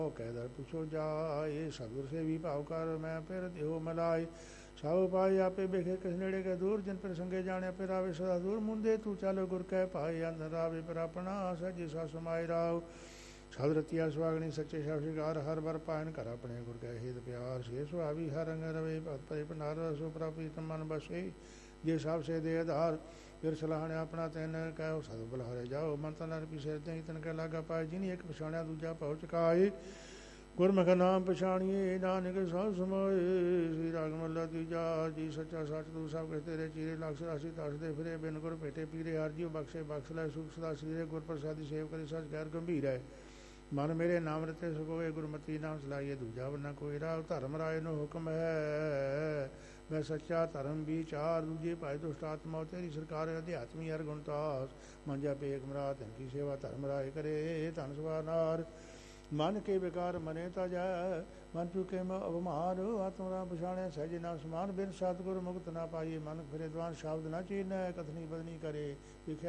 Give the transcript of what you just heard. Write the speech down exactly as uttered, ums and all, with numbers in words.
ਕਹਿ ਦਰ ਪੁੱਛੋ ਜਾਏ, ਸਤਿਗੁਰ ਸੇ ਵੀ ਭਾਵ ਕਰ ਮੈਂ ਫਿਰ ਦਿਓ ਮਲਾਏ। ਸਭ ਪਾਏ ਆਪੇ ਵੇਖੇ ਕਿਸ ਨੇੜੇ ਕੇ ਦੂਰ, ਜਿਨ ਪਰ ਸੰਗੇ ਜਾਣਿਆ ਫਿਰ ਆਵੇ ਸਦਾ ਦੂਰ। ਮੁੰਦੇ ਤੂੰ ਚੱਲ ਗੁਰ ਕਹਿ ਭਾਏ, ਅੰਦਰ ਆਵੇ ਪਰ ਆਪਣਾ ਸਹਿਜੇ ਸਾ ਸਮਾਏ ਰਾਵ। ਸਦ ਰਤੀਆ ਸੁਹਾਗਣੀ ਸੱਚੇ ਸ਼ਬ ਸ਼ਿਕਾਰ, ਹਰ ਬਰ ਪਾਇਨ ਕਰ ਆਪਣੇ ਗੁਰ ਕਹਿ ਹੇਤ ਪਿਆਰ। ਸੇ ਸੁਹਾਵੀ ਹਰ ਰੰਗ ਰਵੇ ਭਗਤ ਪਰੇ ਭੰਡਾਰ, ਸੋ ਪ੍ਰਾਪੀਤ ਮਨ ਬਸੇ ਜੇ ਸਭ ਸੇ ਦੇ ਆਧਾਰ। ਫਿਰ ਸਲਾਹਣ ਆਪਣਾ ਤੈਨ ਕਹਿ ਸਦ ਬੁਲਾਰੇ ਜਾਓ, ਮਨ ਤਨ ਅਰਪੀ ਸਿਰ ਤੇ ਤਨ ਕਹਿ ਲਾਗਾ ਪਾਏ। ਜਿਨੀ ਇੱਕ ਪਛਾਣਿਆ ਦੂਜਾ ਭਉ ਚੁਕਾਏ, ਗੁਰਮੁਖ ਨਾਮ ਪਛਾਣੀਏ ਨਾਨਕ ਸਭ ਸਮਾਏ। ਸ੍ਰੀ ਰਾਗ ਮਹਲਾ ਤੀਜਾ। ਜੀ ਸੱਚਾ ਸੱਚ ਤੂੰ ਸਭ ਕੁਛ ਤੇਰੇ ਚੀਰੇ, ਲਕਸ਼ ਰਾਸ਼ੀ ਦੱਸਦੇ ਫਿਰੇ ਬਿਨ ਗੁਰ ਭੇਟੇ ਪੀਰੇ। ਹਰ ਜੀਉ ਬਖਸ਼ੇ ਬਖਸ਼ ਲੈ ਸੁਖ ਸਦਾ ਸ੍ਰੀਰੇ, ਗੁਰ ਪ੍ਰਸਾਦੀ ਸੇਵ ਕਰੀ ਸਚ ਗੈਰ ਗੰਭੀਰ ਹੈ। ਮਨ ਮੇਰੇ ਨਾਮ ਰਤੇ ਸੁਖੋਏ, ਗੁਰਮਤੀ ਨਾਮ ਸਲਾਈਏ ਦੂਜਾ ਵਰਨਾ ਕੋਈ ਰਾਹ। ਧਰਮ ਰਾਏ ਨੂੰ ਹੁਕਮ ਹੈ ਮੈਂ ਸੱਚਾ ਧਰਮ ਵਿਚਾਰ, ਦੂਜੇ ਭਾਈ ਦੁਸ਼ਟ ਆਤਮਾ ਤੇਰੀ ਸਰਕਾਰ। ਅਧਿਆਤਮੀ ਹਰ ਗੁਣਤਾਸ ਮਨ ਜਾਪੇ ਏਕ ਮਰਾ, ਧਨ ਕੀ ਸੇਵਾ ਧਰਮ ਰਾਏ ਕਰੇ ਧਨ ਸਵਾਨਾਰ। ਮਨ ਕੇ ਵਿਕਾਰ ਮਨੇ ਤਾ ਜਾਏ, ਮਨ ਚੁਕੇ ਮੈਂ ਅਵਮਾਨ। ਆਤਮ ਰਾਮ ਪਛਾਣਿਆ ਸਹਿਜ ਨਾਮ ਸਮਾਨ, ਬਿਨ ਸਤਿਗੁਰ ਮੁਕਤ ਨਾ ਪਾਈਏ। ਮਨ ਫਿਰੇ ਦਵਾਨ ਸ਼ਬਦ ਨਾ ਚੀਨੈ, ਕਥਨੀ ਬਦਨੀ ਕਰੇ ਵਿਖਿਆ